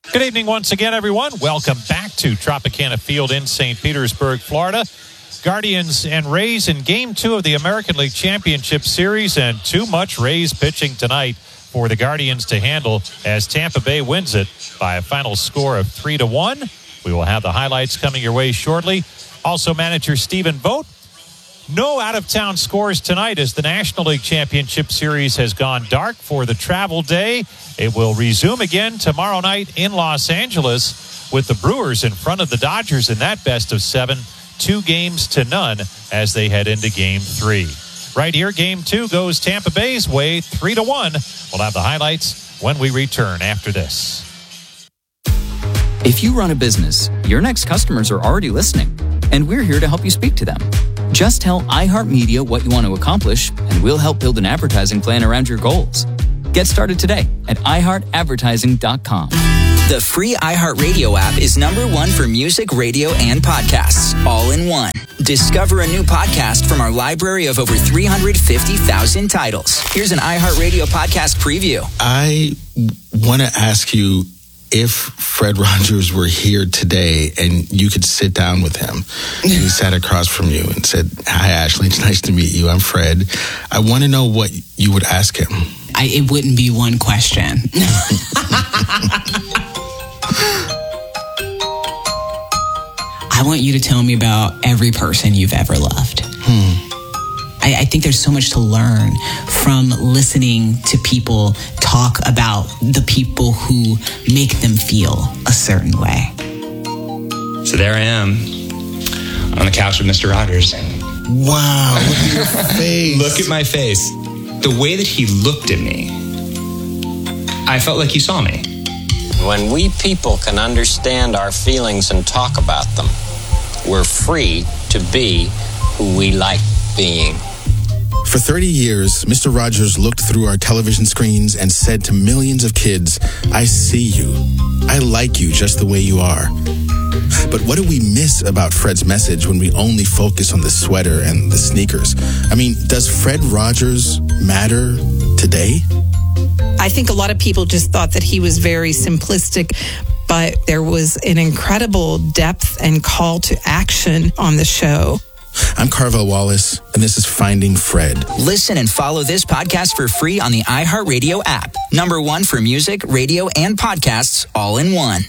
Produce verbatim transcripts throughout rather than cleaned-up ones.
Good evening once again, everyone. Welcome back to Tropicana Field in Saint Petersburg, Florida. Guardians and Rays in Game two of the American League Championship Series, and too much Rays pitching tonight for the Guardians to handle as Tampa Bay wins it by a final score of three to one. We will have the highlights coming your way shortly. Also, manager Stephen Vogt. No out-of-town scores tonight as the National League Championship Series has gone dark for the travel day. It will resume again tomorrow night in Los Angeles with the Brewers in front of the Dodgers in that best of seven, two games to none as they head into Game three. Right here, Game two goes Tampa Bay's way, three to one. We'll have the highlights when we return after this. If you run a business, your next customers are already listening, and we're here to help you speak to them. Just tell iHeartMedia what you want to accomplish, and we'll help build an advertising plan around your goals. Get started today at i heart advertising dot com. The free iHeartRadio app is number one for music, radio, and podcasts, all in one. Discover a new podcast from our library of over three hundred fifty thousand titles. Here's an iHeartRadio podcast preview. I want to ask you, if Fred Rogers were here today and you could sit down with him and he sat across from you and said, "Hi, Ashley, it's nice to meet you. I'm Fred." I want to know what you would ask him. I, it wouldn't be one question. I want you to tell me about every person you've ever loved. Hmm. I, I think there's so much to learn from listening to people talk about the people who make them feel a certain way. So there I am on the couch with Mister Rogers. Wow, look at your face. Look at my face. The way that he looked at me, I felt like he saw me. When we people can understand our feelings and talk about them, we're free to be who we like being. For thirty years, Mister Rogers looked through our television screens and said to millions of kids, "I see you. I like you just the way you are." But what do we miss about Fred's message when we only focus on the sweater and the sneakers? I mean, does Fred Rogers matter today? I think a lot of people just thought that he was very simplistic, but there was an incredible depth and call to action on the show. I'm Carvel Wallace, and this is Finding Fred. Listen and follow this podcast for free on the iHeartRadio app. Number one for music, radio, and podcasts, all in one.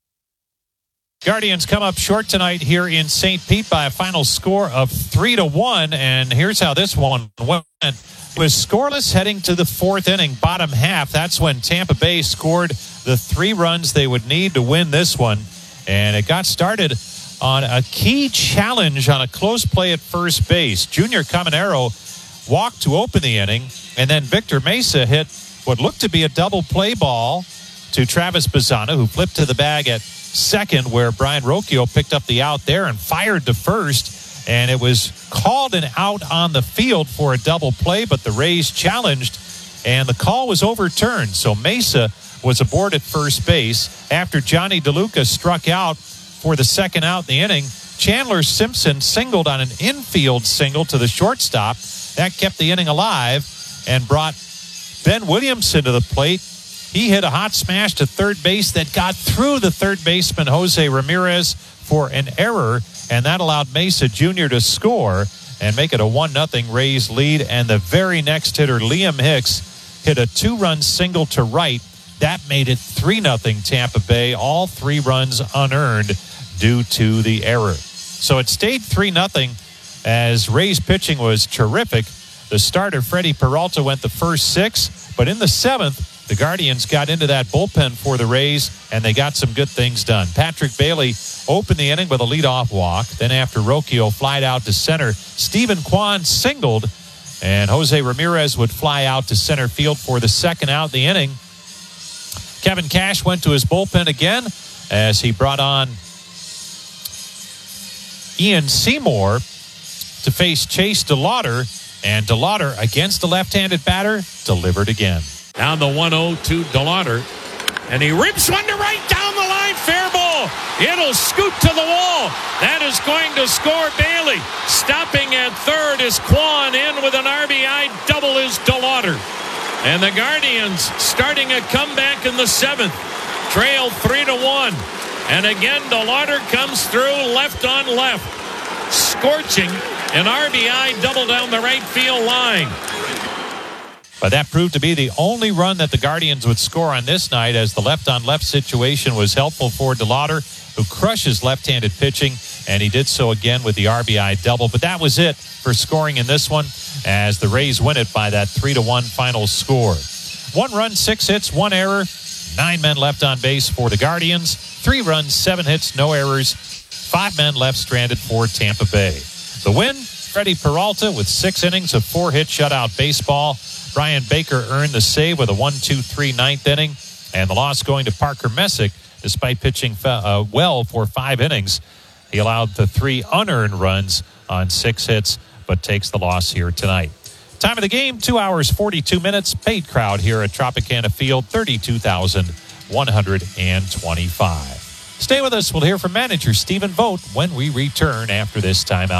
Guardians come up short tonight here in Saint Pete by a final score of three to one, and here's how this one went. It was scoreless heading to the fourth inning, bottom half. That's when Tampa Bay scored the three runs they would need to win this one, and it got started on a key challenge on a close play at first base. Junior Caminero walked to open the inning, and then Victor Mesa hit what looked to be a double play ball to Travis Bazzana, who flipped to the bag at second, where Brian Rocchio picked up the out there and fired to first, and it was called an out on the field for a double play, but the Rays challenged, and the call was overturned. So Mesa was aboard at first base. After Johnny DeLuca struck out for the second out in the inning, Chandler Simpson singled on an infield single to the shortstop. That kept the inning alive and brought Ben Williamson to the plate. He hit a hot smash to third base that got through the third baseman, Jose Ramirez, for an error, and that allowed Mesa Junior to score and make it a one nothing Rays lead. And the very next hitter, Liam Hicks, hit a two-run single to right. That made it three nothing Tampa Bay, all three runs unearned due to the error. So it stayed three nothing as Rays pitching was terrific. The starter, Freddie Peralta, went the first six, but in the seventh, the Guardians got into that bullpen for the Rays, and they got some good things done. Patrick Bailey opened the inning with a leadoff walk. Then after Rocchio flied out to center, Stephen Kwan singled, and Jose Ramirez would fly out to center field for the second out of the inning. Kevin Cash went to his bullpen again as he brought on Ian Seymour to face Chase DeLauder, and DeLauder, against a left-handed batter, delivered again. Down the one oh to DeLauder, and he rips one to right down the line. Fair ball. It'll scoot to the wall. That is going to score Bailey. Stopping at third is Kwan. In with an R B I double is DeLauder. And the Guardians starting a comeback in the seventh. trail three to one. And again, DeLauder comes through left on left, scorching an R B I double down the right field line. But that proved to be the only run that the Guardians would score on this night, as the left-on-left situation was helpful for DeLauder, who crushes left-handed pitching, and he did so again with the R B I double. But that was it for scoring in this one, as the Rays win it by that three to one final score. One run, six hits, one error, nine men left on base for the Guardians, three runs, seven hits, no errors, five men left stranded for Tampa Bay. The win, Freddie Peralta with six innings of four-hit shutout baseball. Brian Baker earned the save with a one two three ninth inning, and the loss going to Parker Messick, despite pitching uh, well for five innings. He allowed the three unearned runs on six hits, but takes the loss here tonight. Time of the game, two hours, forty-two minutes. Paid crowd here at Tropicana Field, thirty-two thousand one hundred twenty-five. Stay with us. We'll hear from manager Stephen Vogt when we return after this timeout.